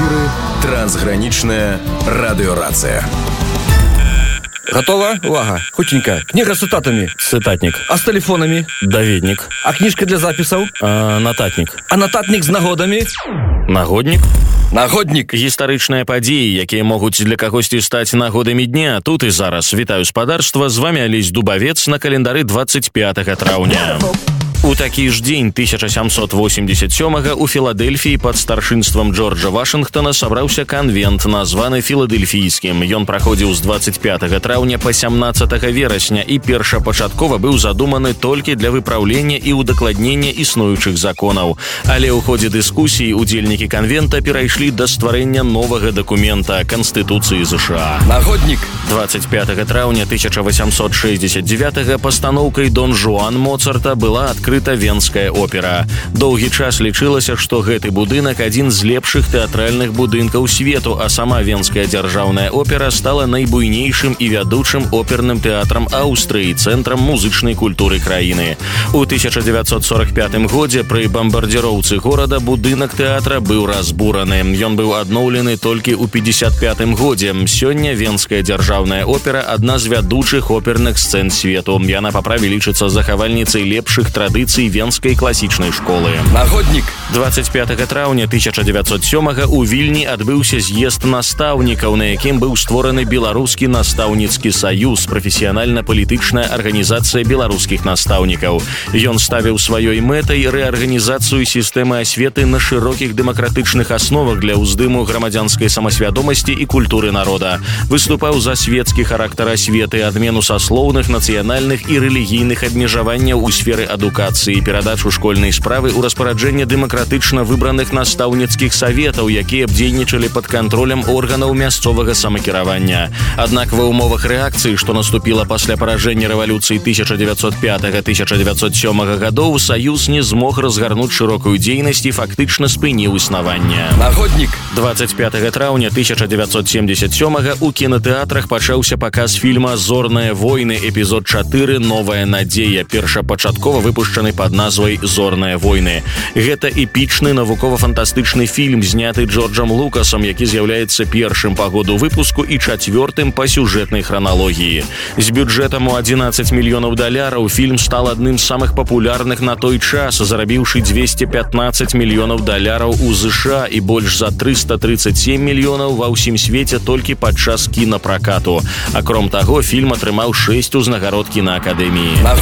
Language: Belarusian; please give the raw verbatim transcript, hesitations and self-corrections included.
эфиры трансграничная радиорация. Готова? Увага. Хутенько. Книга с цитатами. Цитатник. А с телефонами? Даведник. А книжка для записаў? А, нататник. А нататник з нагодамі? Нагодник. Нагодник. Гістарычныя падзеі, якія могуць для кагосьці стаць нагодамі дня. Тут і зараз. Вітаю спадарства. З вами Алесь Дубавец на календары двадцать пятого траўня. У такі ж дзень тысяча сямсот восемьдесят сёмага у Філадельфіі пад старшынствам Джорджа Вашынгтона сабраўся канвент, названы філадельфійскім. Ён праходзіў з двадцать пятого траўня па сямнаццатага верасня і першапачаткова быў задуманы толькі для выпраўлення і удакладнення існуючых законаў. Але ў ходзе дыскусіі удзельнікі канвента перайшлі да стварэння новага дакумента Канстытуцыі ЗША. Нагодник. двадцать пятого траўня тысяча восемьсот шестьдесят девятого пастаноўкай «Дон Жуан» Моцарта была адкрыта Венская опера. Доўгі час лічылася, што гэты будынак адзін з лепшых тэатральных будынкаў свету, а сама Венская дзяржаўная опера стала найбуйнейшым і вядучым оперным тэатрам Аўстрыі, цэнтрам музычнай культуры краіны. У тысяча девятьсот сорок пятым годзе пры бамбардзіроўцы горада будынак тэатра быў разбураны. Ён быў адноўлены толькі ў пятьдесят пятым годзе. Сёння Венская дзяржаўная опера адна з вядучых оперных сцэн свету. Яна па праве лічыцца захавальніцай лепшых традыцый Венскай класічнай школы. Нагодник. двадцать пятого траўня тысяча девятьсот сёмага у Вільні адбыўся з'езд настаўнікаў, на якім быў створаны Беларускі настаўніцкі саюз, прафесіянальна-палітычная арганізацыя беларускіх настаўнікаў. Ён ставіў сваёй мэтай рэарганізацыю сістэмы асветы на шырокіх дэмакратычных асновах для ўздыму грамадзянскай самасвядомасці і культуры народа. Выступаў за свецкі характар асветы, адмену саслоўных, нацыянальных і рэлігійных абмежаванняў у сферы адукацыі, перадачу школьнай справы ў распараджэнне дэмакратычна выбраных настаўніцкіх саветаў, якія б дзейнічалі пад кантролем органаў мясцовага самакіравання. Аднак ва ўмовах рэакцыі, што наступіла пасля паражэння рэвалюцыі тысяча девятьсот пятого — тысяча девятьсот сёмага гадоў, саюз не змог разгарнуць шырокую дзейнасць і фактычна спыніў існаванне. Нагодник. двадцать пятого траўня тысяча девятьсот семьдесят сёмага у кінатэатрах пачаўся паказ фільма «Зорныя войны», эпізод чатыры «Новая надзея», першапачаткова выпушчаны пад назвай «Зорныя войны». Гэта эпічны навукова-фантастычны фільм, зняты Джорджам Лукасам, які з'яўляецца першым па году выпуску і чацвёртым па сюжэтнай храналогіі. З бюджэтам у адзінаццаць мільёнаў даляраў фільм стал адным з самых папулярных на той час, зарабіўшы двести пятнадцать мільёнаў даляраў у ЗША і больш за триста тридцать семь мільёнаў ва ўсім свеце толькі падчас кінапракату. Акром таго, фільм атрымаў шэсць узнагарод кінаакадэміі.